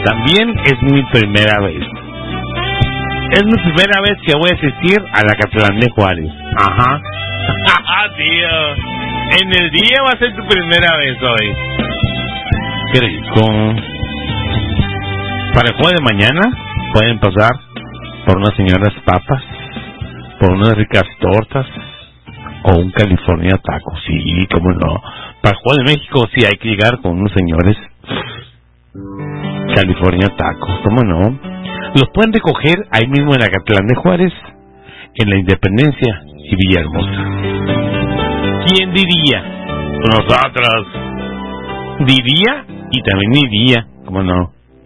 También es mi primera vez. Es mi primera vez que voy a asistir a la Acatlán de Juárez. Ajá. Tío. En el día va a ser tu primera vez hoy. Qué rico. Para el jueves de mañana pueden pasar por unas señoras papas, por unas ricas tortas o un California taco. Sí, cómo no. Para el jueves de México sí hay que llegar con unos señores California tacos, cómo no. Los pueden recoger ahí mismo en Acatlán de Juárez, en la Independencia y Villahermosa. ¿Quién diría? Nosotros. Diría y también iría, cómo no.